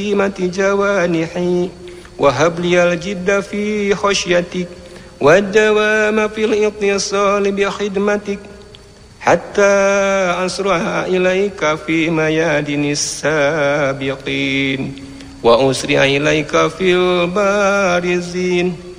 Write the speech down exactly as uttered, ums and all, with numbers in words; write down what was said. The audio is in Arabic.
جوانحي وهب لي الجد في خشيتك والدوام في الاتصال بخدمتك حتى أسرع إليك في ميادين السابقين وأسرع إليك في البارزين